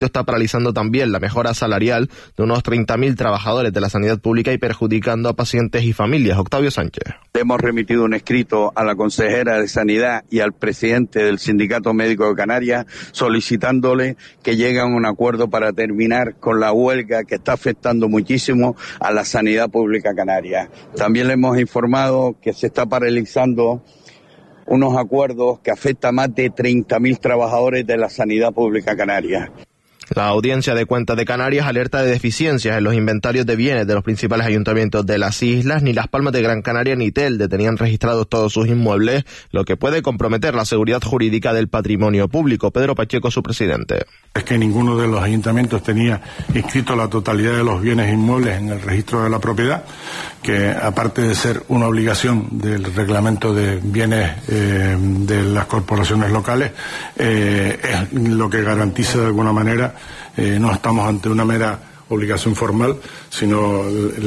está paralizando también la mejora salarial de unos 30.000 trabajadores de la sanidad pública y perjudicando a pacientes y familias. Octavio Sánchez. Hemos remitido un escrito a la consejera de Sanidad y al presidente del Sindicato Médico de Canarias solicitándole que lleguen a un acuerdo para terminar con la huelga que está afectando muchísimo a la sanidad pública canaria. También le hemos informado que se está paralizando unos acuerdos que afectan a más de 30.000 trabajadores de la sanidad pública canaria. La Audiencia de Cuentas de Canarias alerta de deficiencias en los inventarios de bienes de los principales ayuntamientos de las islas. Ni Las Palmas de Gran Canaria ni Telde tenían registrados todos sus inmuebles, lo que puede comprometer la seguridad jurídica del patrimonio público. Pedro Pacheco, su presidente. Es que ninguno de los ayuntamientos tenía inscrito la totalidad de los bienes inmuebles en el registro de la propiedad, que aparte de ser una obligación del reglamento de bienes de las corporaciones locales, es lo que garantiza de alguna manera. No estamos ante una mera obligación formal, sino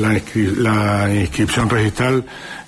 la inscripción registral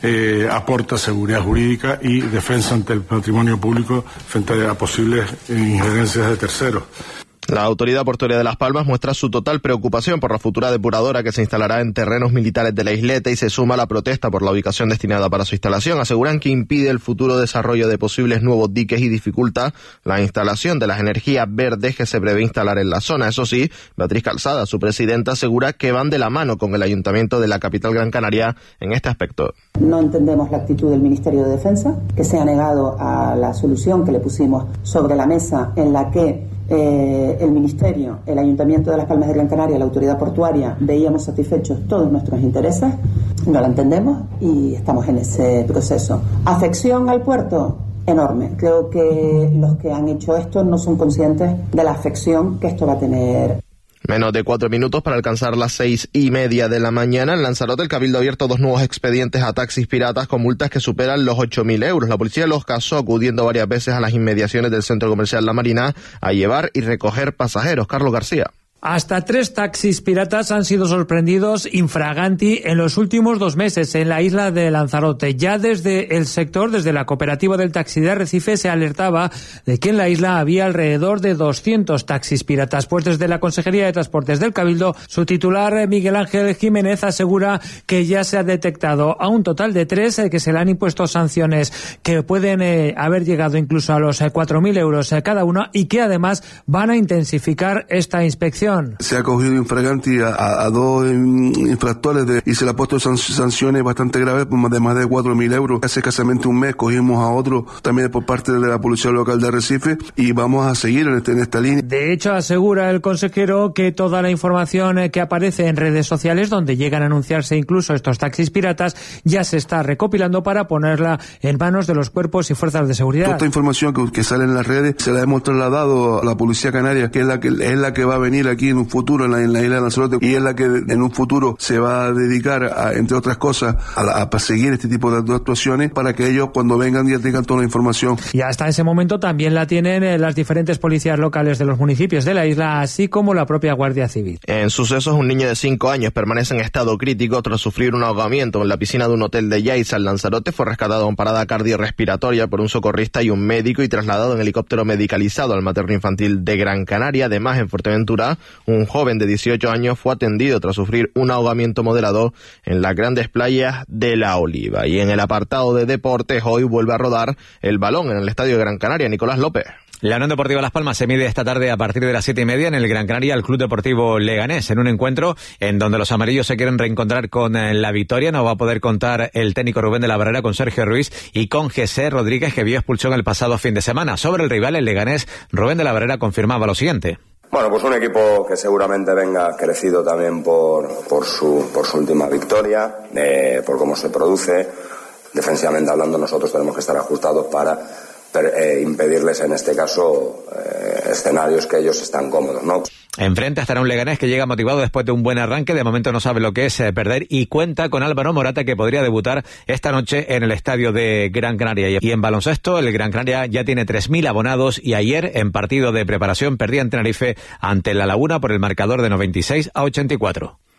aporta seguridad jurídica y defensa ante el patrimonio público frente a posibles injerencias de terceros. La Autoridad Portuaria de Las Palmas muestra su total preocupación por la futura depuradora que se instalará en terrenos militares de la isleta y se suma a la protesta por la ubicación destinada para su instalación. Aseguran que impide el futuro desarrollo de posibles nuevos diques y dificulta la instalación de las energías verdes que se prevé instalar en la zona. Eso sí, Beatriz Calzada, su presidenta, asegura que van de la mano con el Ayuntamiento de la capital Gran Canaria en este aspecto. No entendemos la actitud del Ministerio de Defensa, que se ha negado a la solución que le pusimos sobre la mesa, en la que el Ministerio, el Ayuntamiento de Las Palmas de Gran Canaria, la Autoridad Portuaria, veíamos satisfechos todos nuestros intereses. No la entendemos y estamos en ese proceso. ¿Afección al puerto? Enorme. Creo que los que han hecho esto no son conscientes de la afección que esto va a tener. Menos de 4 minutos para alcanzar las 6:30 de la mañana. En Lanzarote, el Cabildo ha abierto 2 nuevos expedientes a taxis piratas con multas que superan los 8.000 euros. La policía los casó acudiendo varias veces a las inmediaciones del centro comercial La Marina a llevar y recoger pasajeros. Carlos García. Hasta 3 taxis piratas han sido sorprendidos infraganti en los últimos 2 meses en la isla de Lanzarote. Ya desde el sector, desde la cooperativa del taxi de Arrecife, se alertaba de que en la isla había alrededor de 200 taxis piratas. Pues desde la Consejería de Transportes del Cabildo, su titular, Miguel Ángel Jiménez, asegura que ya se ha detectado a un total de 3 que se le han impuesto sanciones que pueden haber llegado incluso a los 4.000 euros cada una y que además van a intensificar esta inspección. Se ha cogido infraganti a 2 infractores y se le ha puesto sanciones bastante graves por de más de 4.000 euros. Hace escasamente un mes cogimos a otro también por parte de la Policía Local de Arrecife y vamos a seguir en esta línea. De hecho, asegura el consejero que toda la información que aparece en redes sociales, donde llegan a anunciarse incluso estos taxis piratas, ya se está recopilando para ponerla en manos de los cuerpos y fuerzas de seguridad. Toda esta información que sale en las redes se la hemos trasladado a la Policía Canaria, que es la que va a venir aquí en un futuro en la isla de Lanzarote y es la que en un futuro se va a dedicar, entre otras cosas, a perseguir este tipo de actuaciones para que ellos cuando vengan ya tengan toda la información. Y hasta ese momento también la tienen las diferentes policías locales de los municipios de la isla, así como la propia Guardia Civil. En sucesos, un niño de 5 años permanece en estado crítico tras sufrir un ahogamiento en la piscina de un hotel de Yaiza, en Lanzarote. Fue rescatado en parada cardiorrespiratoria por un socorrista y un médico y trasladado en helicóptero medicalizado al materno infantil de Gran Canaria. Además, en Fuerteventura, un joven de 18 años fue atendido tras sufrir un ahogamiento moderado en las grandes playas de La Oliva. Y en el apartado de deportes, hoy vuelve a rodar el balón en el estadio de Gran Canaria. Nicolás López. La Unión Deportiva Las Palmas se mide esta tarde a partir de las 7:30 en el Gran Canaria al Club Deportivo Leganés, en un encuentro en donde los amarillos se quieren reencontrar con la victoria. No va a poder contar el técnico Rubén de la Barrera con Sergio Ruiz y con José Rodríguez, que vio expulsión el pasado fin de semana. Sobre el rival, el Leganés, Rubén de la Barrera confirmaba lo siguiente. Bueno, pues un equipo que seguramente venga crecido también por su última victoria, por cómo se produce. Defensivamente hablando, nosotros tenemos que estar ajustados para impedirles, en este caso, escenarios que ellos están cómodos, ¿no? Enfrente estará un Leganés que llega motivado después de un buen arranque. De momento no sabe lo que es perder y cuenta con Álvaro Morata, que podría debutar esta noche en el estadio de Gran Canaria. Y en baloncesto, el Gran Canaria ya tiene 3.000 abonados y ayer, en partido de preparación, perdía en Tenerife ante La Laguna por el marcador de 96-84.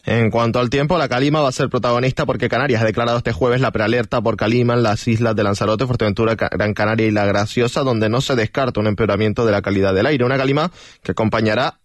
En cuanto al tiempo, la calima va a ser protagonista porque Canarias ha declarado este jueves la prealerta por calima en las islas de Lanzarote, Fuerteventura, Gran Canaria y La Graciosa, donde no se descarta un empeoramiento de la calidad del aire. Una calima que acompañará